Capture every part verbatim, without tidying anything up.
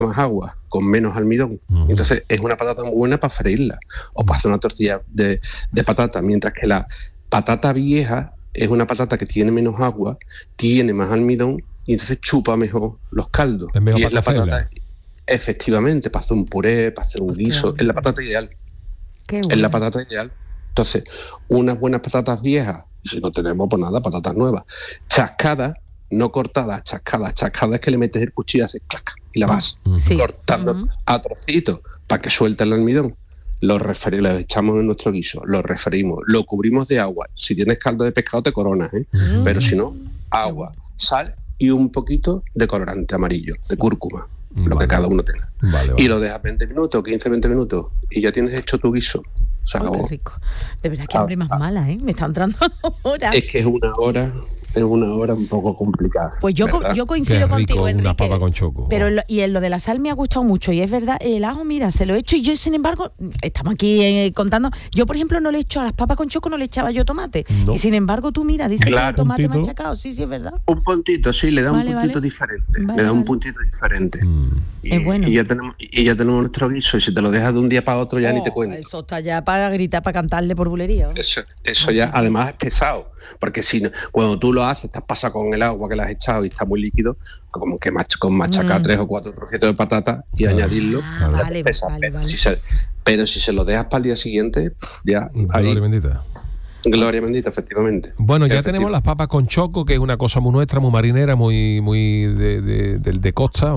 más agua, con menos almidón. Uh-huh. Entonces es una patata muy buena para freírla o para hacer una tortilla de, de patata, mientras que la patata vieja es una patata que tiene menos agua, tiene más almidón y entonces chupa mejor los caldos. Es mejor y es la hacerla. patata, efectivamente, para hacer un puré, para hacer un guiso, es la patata ideal. Qué bueno. Es la patata ideal. Entonces, unas buenas patatas viejas, y si no tenemos, pues nada, patatas nuevas, chascadas, no cortadas, chascadas, chascadas es que le metes el cuchillo así, clac, y la vas sí. cortando uh-huh. a trocitos para que suelte el almidón. Lo refre- lo echamos en nuestro guiso, lo refreímos, lo cubrimos de agua. Si tienes caldo de pescado te coronas, ¿eh? Uh-huh. Pero si no, agua, sal y un poquito de colorante amarillo, de cúrcuma, vale. Lo que cada uno tenga. Vale, vale. Y lo dejas veinte minutos, quince, veinte minutos y ya tienes hecho tu guiso. Se acabó. Oh, qué rico. De verdad que hambre ah, más ah. mala, ¿eh? Me está entrando ahora. Es que es una hora... es una hora un poco complicada. Pues yo, co- yo coincido Qué rico, contigo, Enrique. Una papa con choco. Pero lo, y en lo de la sal me ha gustado mucho. Y es verdad, el ajo, mira, se lo he hecho. Y yo, sin embargo, estamos aquí eh, contando. Yo, por ejemplo, no le he hecho a las papas con choco, no le echaba yo tomate. No. Y sin embargo, tú mira, dices claro, que el tomate puntito. machacado. Sí, sí, es verdad. Un puntito, sí, le da vale, un puntito vale. diferente. Vale, le da vale. un puntito diferente. Mm. Y, es bueno. Y ya, tenemos, y ya tenemos nuestro guiso. Y si te lo dejas de un día para otro, ya oh, ni te cuento. Eso está ya para gritar, para cantarle por bulería. ¿no? Eso, eso ya, además, es pesado. Porque si no, cuando tú lo haces, estás pasado con el agua que le has echado y está muy líquido, como que mach- con machacar mm. tres o cuatro trocitos de patata y ah, añadirlo. Ah, vale, pesa, vale, pero, vale. Si se, pero si se lo dejas para el día siguiente, ya. Gloria ahí, bendita. Gloria bendita, efectivamente. Bueno, ya tenemos las papas con choco, que es una cosa muy nuestra, muy marinera, muy muy de, de, de, de costa,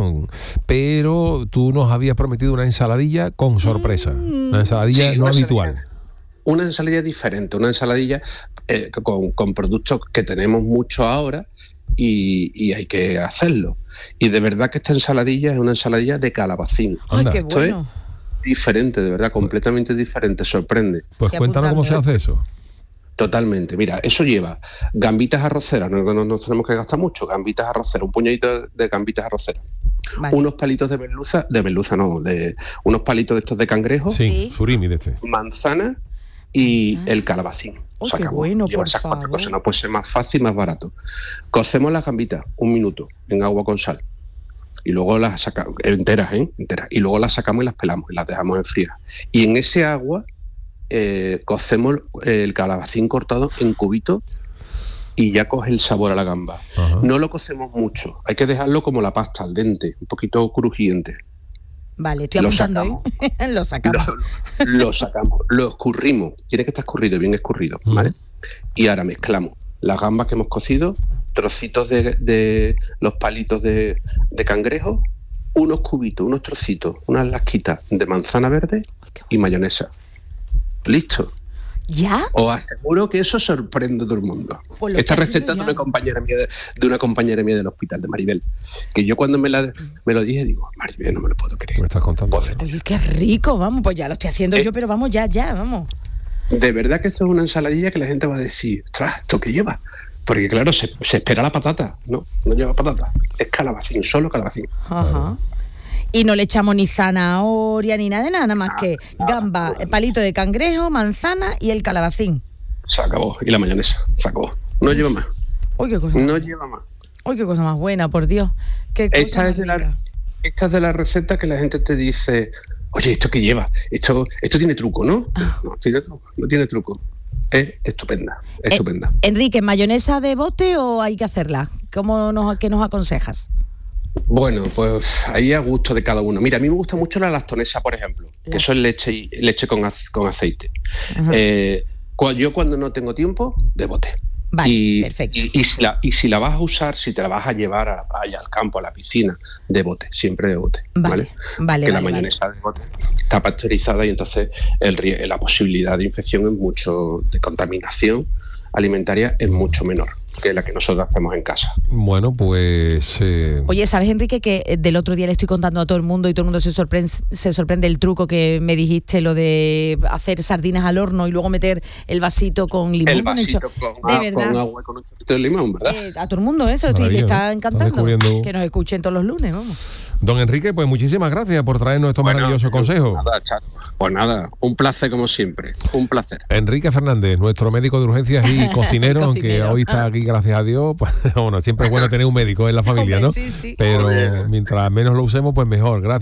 pero tú nos habías prometido una ensaladilla con sorpresa, una ensaladilla sí, no una habitual. Ensaladilla, una ensaladilla diferente, una ensaladilla eh, con, con productos que tenemos mucho ahora y, y hay que hacerlo. Y de verdad que esta ensaladilla es una ensaladilla de calabacín. ¡Ay, qué Esto bueno! Es diferente, de verdad, completamente diferente, sorprende. Pues cuéntanos cómo se hace eso. Totalmente, mira, eso lleva gambitas arroceras, no, no nos tenemos que gastar mucho, gambitas arroceras, un puñadito de gambitas arroceras, vale. Unos palitos de merluza, de merluza no, de unos palitos de estos de cangrejo, sí, sí. surimi de este, manzana y ah. el calabacín. Oh, qué bueno, lleva por esas favor. cuatro cosas, no puede ser más fácil, más barato. Cocemos las gambitas un minuto en agua con sal. Y luego las sacamos, enteras, ¿eh? Enteras. Y luego las sacamos y las pelamos y las dejamos enfriar. Y en ese agua Eh, cocemos el calabacín cortado en cubitos y ya coge el sabor a la gamba. Ajá. No lo cocemos mucho, hay que dejarlo como la pasta al dente, un poquito crujiente. Vale, estoy apuntando, lo sacamos, ¿eh? lo sacamos. Lo, lo sacamos, lo escurrimos, tiene que estar escurrido, bien escurrido, uh-huh. ¿vale? Y ahora mezclamos las gambas que hemos cocido, trocitos de, de los palitos de, de cangrejo, unos cubitos, unos trocitos, unas lasquitas de manzana verde y mayonesa. ¿Listo? ¿Ya? Os aseguro que eso sorprende a todo el mundo. Pues esta receta de una compañera mía de, de una compañera mía del hospital, de Maribel, que yo cuando me, la, me lo dije digo, Maribel, no me lo puedo creer. Me estás contando. Pues, oye, qué rico, vamos, pues ya lo estoy haciendo eh, yo, pero vamos, ya, ya, vamos. De verdad que esto es una ensaladilla que la gente va a decir, ostras, ¿esto qué lleva? Porque claro, se, se espera la patata, no, no lleva patata, es calabacín, solo calabacín. Ajá. Y no le echamos ni zanahoria ni nada de nada, nada más que gamba, palito de cangrejo, manzana y el calabacín. Se acabó. Y la mayonesa, se acabó. No lleva más. Uy, qué cosa. No lleva más. Uy, qué cosa más buena, por Dios. Qué cosa esta, es de la, esta es de la receta que la gente te dice, oye, ¿esto qué lleva? Esto, esto tiene truco, ¿no? Ah. No, tiene truco, no tiene truco. Es estupenda, es eh, estupenda. Enrique, ¿mayonesa de bote o hay que hacerla? ¿Cómo nos, qué nos aconsejas? Bueno, pues ahí a gusto de cada uno. Mira, a mí me gusta mucho la lactonesa, por ejemplo, la... que eso es leche, y, leche con, con aceite. Eh, yo cuando no tengo tiempo, de bote. Vale, y, perfecto. Y, y, si la, y si la vas a usar, si te la vas a llevar a la playa, al campo, a la piscina, de bote, siempre de bote. Vale, vale. vale Que vale, la mayonesa vale. de bote está pasteurizada y entonces el, la posibilidad de infección es mucho, de contaminación alimentaria es mucho menor que la que nosotros hacemos en casa. Bueno, pues... Eh... Oye, ¿sabes, Enrique, que del otro día le estoy contando a todo el mundo y todo el mundo se sorprende, se sorprende el truco que me dijiste, lo de hacer sardinas al horno y luego meter el vasito con limón? El vasito con, con, de verdad. con agua y con un chorrito de limón, ¿verdad? Eh, a todo el mundo eso, le está encantando. Que nos escuchen todos los lunes, vamos. Don Enrique, pues muchísimas gracias por traernos estos bueno, maravillosos consejos. Nada, Chaco. Pues nada, un placer como siempre, un placer. Enrique Fernández, nuestro médico de urgencias y cocinero, aunque hoy está aquí, gracias a Dios, pues bueno, siempre es bueno tener un médico en la familia, ¿no? Sí, sí. Pero mientras menos lo usemos, pues mejor. Gracias.